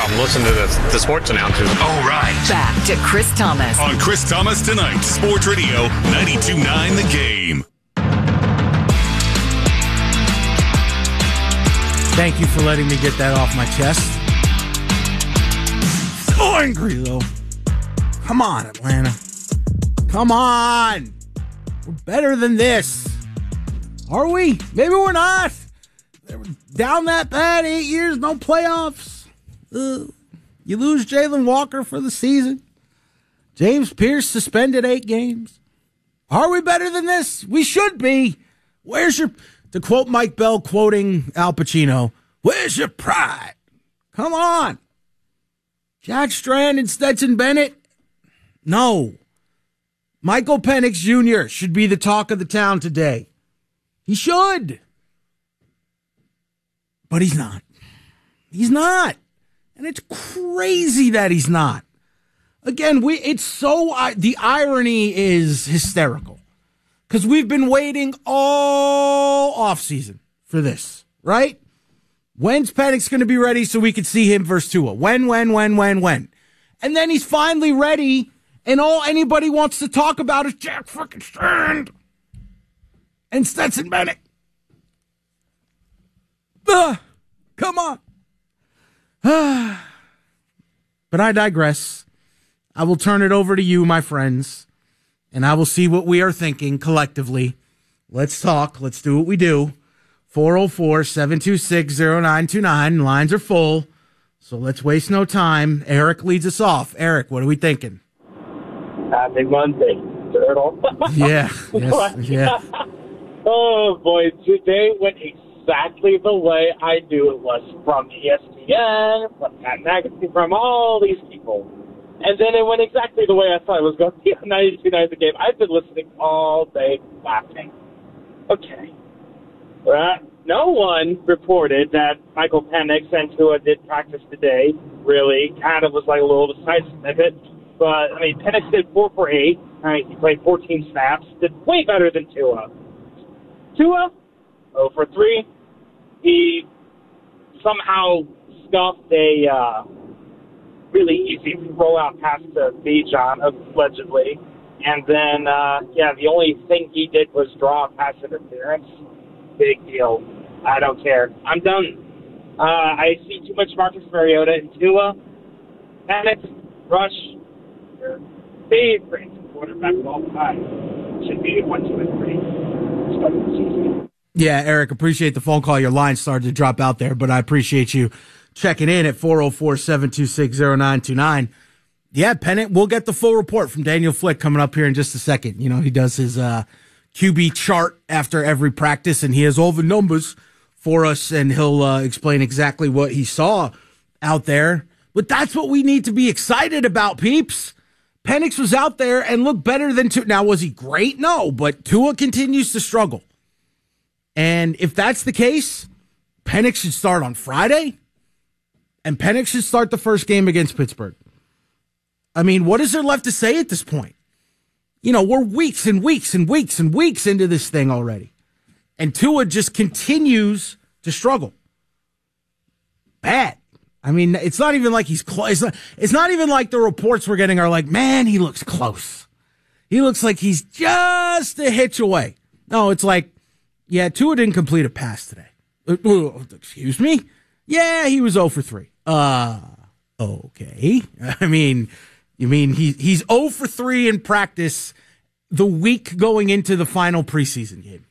I'm listening to the sports announcers. All right. Back to Chris Thomas. On Chris Thomas Tonight, Sports Radio 92.9 The Game. Thank you for letting me get that off my chest. So angry, though. Come on, Atlanta. Come on. We're better than this. Are we? Maybe we're not. Down that bad, 8 years, no playoffs. You lose Jalen Walker for the season. James Pierce suspended 8 games. Are we better than this? We should be. Where's your... To quote Mike Bell quoting Al Pacino, where's your pride? Come on. Jack Strand and Stetson Bennett? No. Michael Penix Jr. should be the talk of the town today. He should. But he's not. He's not. And it's crazy that he's not. Again, the irony is hysterical. Because we've been waiting all offseason for this, right? When's Penix going to be ready so we could see him versus Tua? When? And then he's finally ready, and all anybody wants to talk about is Jack fucking Strand and Stetson Bennett. Come on. But I digress. I will turn it over to you, my friends. And I will see what we are thinking collectively. Let's talk. Let's do what we do. 404-726-0929. Lines are full. So let's waste no time. Eric leads us off. Eric, what are we thinking? Happy Monday, Turtle. Yeah. Yes, yeah. Oh, boy. Today went exactly the way I knew it was. From ESPN, from Pat McAfee, from all these people. And then it went exactly the way I thought it was going to be on 92.9 The Game. I've been listening all day laughing. Okay. No one reported that Michael Penix and Tua did practice today. Really, kind of was like a little side snippet. But, I mean, Penix did 4 for 8. Right? He played 14 snaps. Did way better than Tua. Tua, 0 for 3. He somehow stuffed a... really easy rollout pass to Bijan, allegedly. And then, the only thing he did was draw a pass interference. Big deal. I don't care. I'm done. I see too much Marcus Mariota and Tua. Penix, Rush, your favorite quarterback of all time. Should be 1, 2, and 3. Start the season. Yeah, Eric, appreciate the phone call. Your line started to drop out there, but I appreciate you checking in at 404-726-0929. Yeah, Pennant, we'll get the full report from Daniel Flick coming up here in just a second. You know, he does his QB chart after every practice, and he has all the numbers for us, and he'll explain exactly what he saw out there. But that's what we need to be excited about, peeps. Penix was out there and looked better than Tua. Now, was he great? No, but Tua continues to struggle. And if that's the case, Penix should start on Friday. And Penix should start the first game against Pittsburgh. I mean, what is there left to say at this point? You know, we're weeks and weeks and weeks and weeks into this thing already. And Tua just continues to struggle. Bad. I mean, it's not even like he's close. It's not even like the reports we're getting are like, man, he looks close. He looks like he's just a hitch away. No, it's like, yeah, Tua didn't complete a pass today. Excuse me? Yeah, he was 0 for 3. Okay. I mean, you mean he's 0 for 3 in practice the week going into the final preseason game.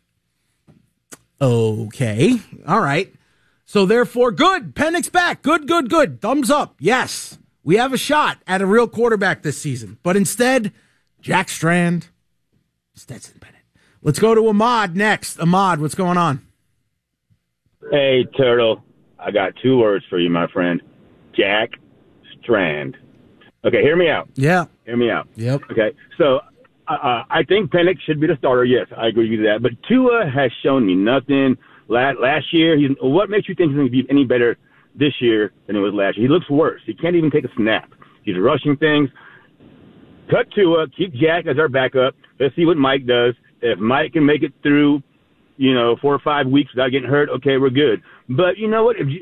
Okay. All right. So therefore, good. Penix back. Good. Thumbs up. Yes. We have a shot at a real quarterback this season. But instead, Jack Strand, Stetson Bennett. Let's go to Ahmad next. Ahmad, what's going on? Hey, Turtle. I got 2 words for you, my friend. Jack Strand. Okay, hear me out. Yeah. Hear me out. Yep. Okay, so I think Penix should be the starter. Yes, I agree with that. But Tua has shown me nothing. Last year, what makes you think he's going to be any better this year than it was last year? He looks worse. He can't even take a snap. He's rushing things. Cut Tua, keep Jack as our backup. Let's see what Mike does. If Mike can make it through, 4 or 5 weeks without getting hurt, okay, we're good. But you know what?